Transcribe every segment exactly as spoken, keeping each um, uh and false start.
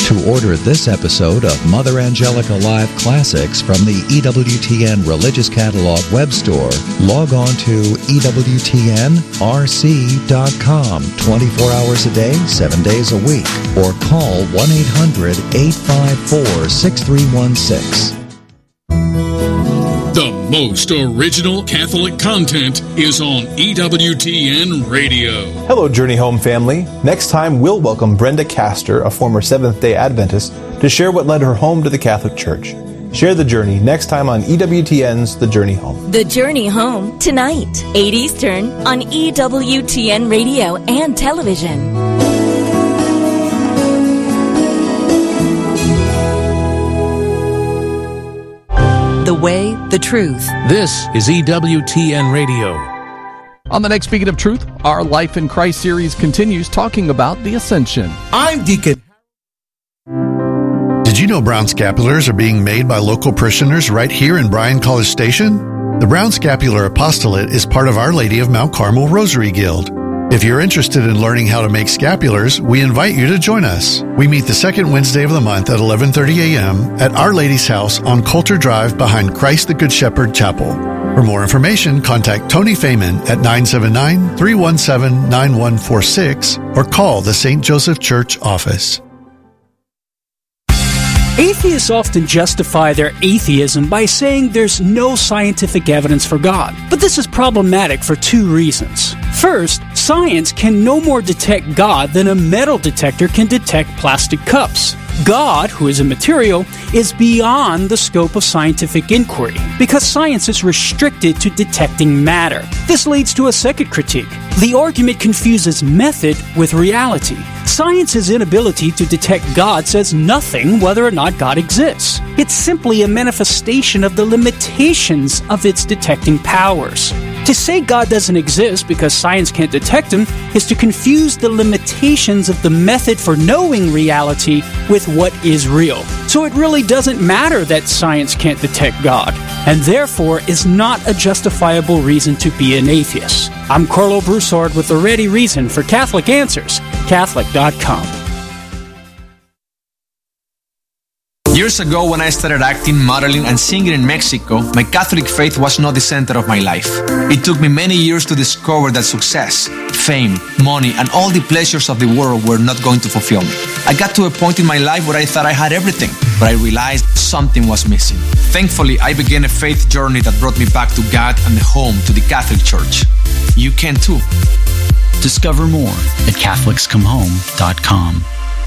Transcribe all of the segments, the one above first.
To order this episode of Mother Angelica Live Classics from the E W T N Religious Catalog web store, log on to E W T N R C dot com twenty-four hours a day, seven days a week, or call one eight hundred, eight five four, six three one six. The most original Catholic content is on E W T N Radio. Hello, Journey Home family. Next time, we'll welcome Brenda Castor, a former Seventh-day Adventist, to share what led her home to the Catholic Church. Share the journey next time on E W T N's The Journey Home. The Journey Home, tonight, eight Eastern, on E W T N Radio and television. The way, the truth. This is E W T N Radio. On the next Beacon of Truth, our Life in Christ series continues talking about the Ascension. I'm Deacon. Did you know brown scapulars are being made by local parishioners right here in Bryan College Station? The Brown Scapular Apostolate is part of Our Lady of Mount Carmel Rosary Guild. If you're interested in learning how to make scapulars, we invite you to join us. We meet the second Wednesday of the month at eleven thirty a.m. at Our Lady's house on Coulter Drive behind Christ the Good Shepherd Chapel. For more information, contact Tony Feynman at nine seven nine, three one seven, nine one four six or call the Saint Joseph Church office. Atheists often justify their atheism by saying there's no scientific evidence for God. But this is problematic for two reasons. First, science can no more detect God than a metal detector can detect plastic cups. God, who is immaterial, is beyond the scope of scientific inquiry because science is restricted to detecting matter. This leads to a second critique. The argument confuses method with reality. Science's inability to detect God says nothing whether or not God exists. It's simply a manifestation of the limitations of its detecting powers. To say God doesn't exist because science can't detect him is to confuse the limitations of the method for knowing reality with what is real. So it really doesn't matter that science can't detect God, and therefore is not a justifiable reason to be an atheist. I'm Carlo Broussard with the ready reason for Catholic Answers, Catholic dot com. Years ago, when I started acting, modeling, and singing in Mexico, my Catholic faith was not the center of my life. It took me many years to discover that success, fame, money, and all the pleasures of the world were not going to fulfill me. I got to a point in my life where I thought I had everything, but I realized something was missing. Thankfully, I began a faith journey that brought me back to God and the home to the Catholic Church. You can too. Discover more at Catholics Come Home dot com.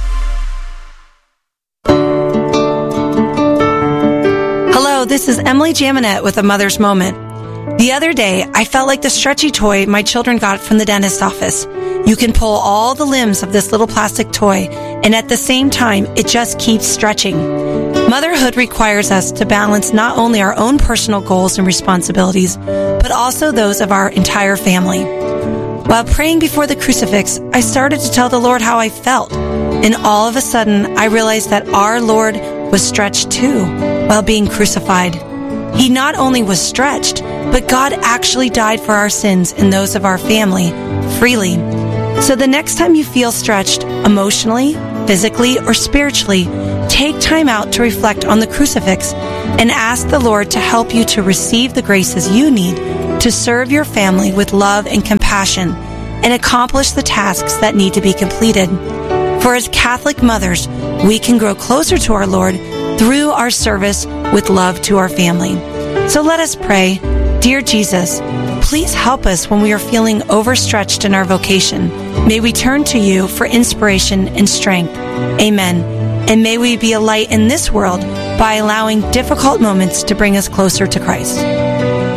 Hello, this is Emily Jaminet with A Mother's Moment. The other day, I felt like the stretchy toy my children got from the dentist's office. You can pull all the limbs of this little plastic toy, and at the same time, it just keeps stretching. Motherhood requires us to balance not only our own personal goals and responsibilities, but also those of our entire family. While praying before the crucifix, I started to tell the Lord how I felt, and all of a sudden, I realized that our Lord was stretched too while being crucified. He not only was stretched, but God actually died for our sins and those of our family freely. So the next time you feel stretched emotionally, physically, or spiritually, take time out to reflect on the crucifix and ask the Lord to help you to receive the graces you need to serve your family with love and compassion and accomplish the tasks that need to be completed. For as Catholic mothers, we can grow closer to our Lord through our service with love to our family. So let us pray. Dear Jesus, please help us when we are feeling overstretched in our vocation. May we turn to you for inspiration and strength. Amen. And may we be a light in this world by allowing difficult moments to bring us closer to Christ.